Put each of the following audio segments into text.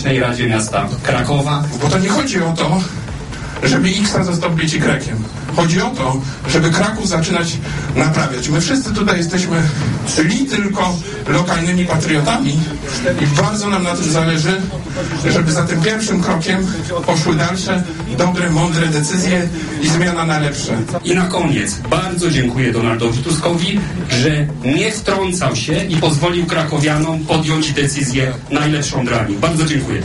Radzie Miasta Krakowa. Bo to nie chodzi o to, żeby X-a zastąpić Y-kiem. Chodzi o to, żeby Kraków zaczynać naprawiać. My wszyscy tutaj jesteśmy tylko lokalnymi patriotami i bardzo nam na tym zależy, żeby za tym pierwszym krokiem poszły dalsze, dobre, mądre decyzje i zmiana na lepsze. I na koniec bardzo dziękuję Donaldowi Tuskowi, że nie wtrącał się i pozwolił krakowianom podjąć decyzję najlepszą dla nich. Bardzo dziękuję.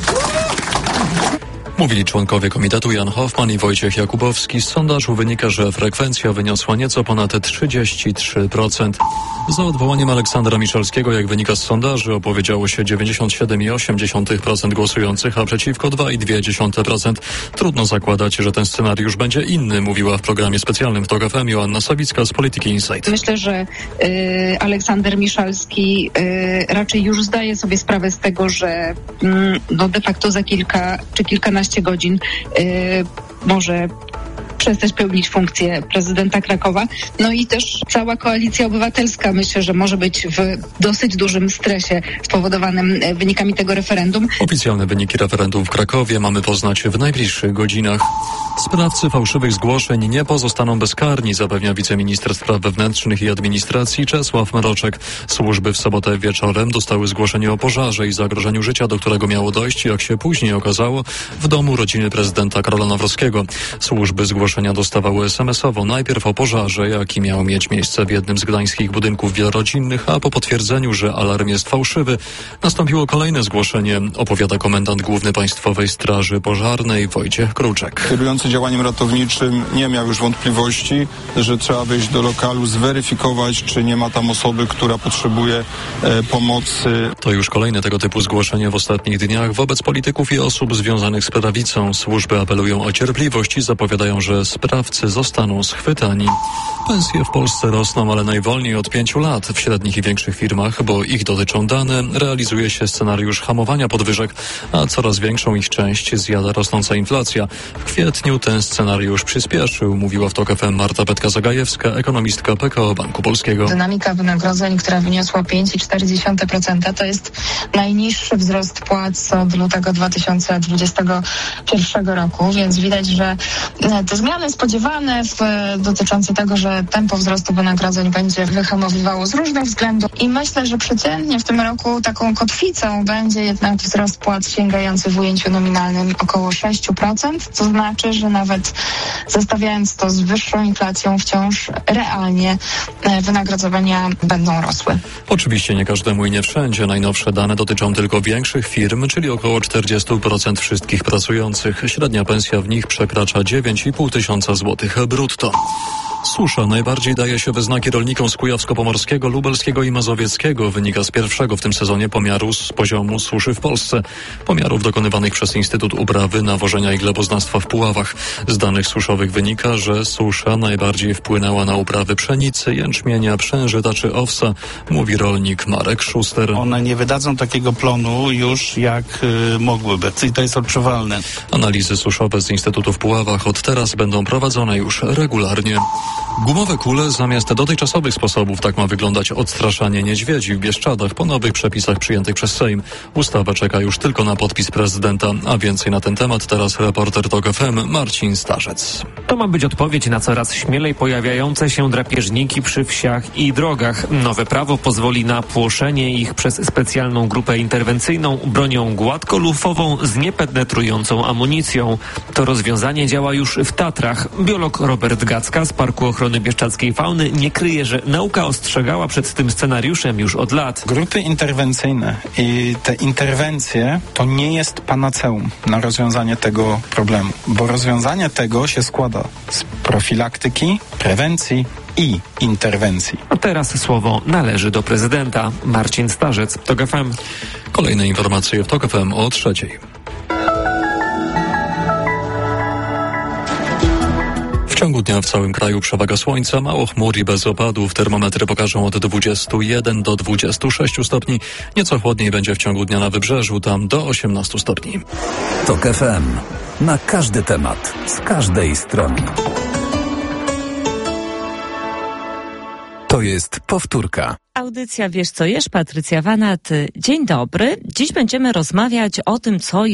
Mówili członkowie komitetu Jan Hoffman i Wojciech Jakubowski. Z sondażu wynika, że frekwencja wyniosła nieco ponad 33%. Za odwołaniem Aleksandra Miszalskiego, jak wynika z sondaży, opowiedziało się 97,8% głosujących, a przeciwko 2,2%. Trudno zakładać, że ten scenariusz będzie inny, mówiła w programie specjalnym w TOK FM Joanna Sawicka z Polityki Insight. Myślę, że Aleksander Miszalski raczej już zdaje sobie sprawę z tego, że de facto za kilka czy kilkanaście godzin może przestać pełnić funkcję prezydenta Krakowa. No i też cała Koalicja Obywatelska myślę, że może być w dosyć dużym stresie spowodowanym wynikami tego referendum. Oficjalne wyniki referendum w Krakowie mamy poznać w najbliższych godzinach. Sprawcy fałszywych zgłoszeń nie pozostaną bezkarni, zapewnia wiceminister spraw wewnętrznych i administracji Czesław Mroczek. Służby w sobotę wieczorem dostały zgłoszenie o pożarze i zagrożeniu życia, do którego miało dojść, jak się później okazało, w domu rodziny prezydenta Karola Nawrockiego. Służby zgłoszenia dostawały SMS-owo najpierw o pożarze, jaki miał mieć miejsce w jednym z gdańskich budynków wielorodzinnych, a po potwierdzeniu, że alarm jest fałszywy, nastąpiło kolejne zgłoszenie, opowiada komendant główny Państwowej Straży Pożarnej Wojciech Kruczek. Kierujący działaniem ratowniczym nie miał już wątpliwości, że trzeba wejść do lokalu, zweryfikować, czy nie ma tam osoby, która potrzebuje pomocy. To już kolejne tego typu zgłoszenie w ostatnich dniach wobec polityków i osób związanych z prawicą. Służby apelują o cierpliwość i zapowiadają, że sprawcy zostaną schwytani. Pensje w Polsce rosną, ale najwolniej od 5 lat. W średnich i większych firmach, bo ich dotyczą dane, realizuje się scenariusz hamowania podwyżek, a coraz większą ich część zjada rosnąca inflacja. W kwietniu ten scenariusz przyspieszył, mówiła w TOK FM Marta Petka-Zagajewska, ekonomistka PKO Banku Polskiego. Dynamika wynagrodzeń, która wyniosła 5,4%, to jest najniższy wzrost płac od lutego 2021 roku, więc widać, że te zmiany spodziewane dotyczące tego, że tempo wzrostu wynagrodzeń będzie wyhamowywało z różnych względów i myślę, że przeciętnie w tym roku taką kotwicą będzie jednak wzrost płac sięgający w ujęciu nominalnym około 6%, to znaczy, że nawet zestawiając to z wyższą inflacją wciąż realnie wynagrodzenia będą rosły. Oczywiście nie każdemu i nie wszędzie. Najnowsze dane dotyczą tylko większych firm, czyli około 40% wszystkich pracujących. Średnia pensja w nich przekracza 9,5 tysiąca złotych brutto. Susza najbardziej daje się we znaki rolnikom z Kujawsko-Pomorskiego, Lubelskiego i Mazowieckiego. Wynika z pierwszego w tym sezonie pomiaru z poziomu suszy w Polsce. Pomiarów dokonywanych przez Instytut Uprawy, Nawożenia i Gleboznawstwa w Puławach. Z danych suszowych wynika, że susza najbardziej wpłynęła na uprawy pszenicy, jęczmienia, przężyta czy owsa, mówi rolnik Marek Szuster. One nie wydadzą takiego plonu już jak mogłyby. I to jest odczuwalne. Analizy suszowe z Instytutu w Puławach od teraz będą prowadzone już regularnie. Gumowe kule zamiast dotychczasowych sposobów, tak ma wyglądać odstraszanie niedźwiedzi w Bieszczadach po nowych przepisach przyjętych przez Sejm. Ustawa czeka już tylko na podpis prezydenta, a więcej na ten temat teraz reporter TOK FM Marcin Starzec. To ma być odpowiedź na coraz śmielej pojawiające się drapieżniki przy wsiach i drogach. Nowe prawo pozwoli na płoszenie ich przez specjalną grupę interwencyjną bronią gładkolufową z niepenetrującą amunicją. To rozwiązanie działa już w Tatrach. Biolog Robert Gacka z Parku Ochrony Bieszczadzkiej Fauny nie kryje, że nauka ostrzegała przed tym scenariuszem już od lat. Grupy interwencyjne i te interwencje to nie jest panaceum na rozwiązanie tego problemu, bo rozwiązanie tego się składa z profilaktyki, prewencji i interwencji. A teraz słowo należy do prezydenta. Marcin Starzec, TOK FM. Kolejne informacje w TOK FM o 3:00. W ciągu dnia w całym kraju przewaga słońca, mało chmur i bez opadów. Termometry pokażą od 21 do 26 stopni. Nieco chłodniej będzie w ciągu dnia na wybrzeżu, tam do 18 stopni. TOK FM. Na każdy temat, z każdej strony. To jest powtórka. Audycja Wiesz co jesz? Patrycja Wanat. Dzień dobry. Dziś będziemy rozmawiać o tym, co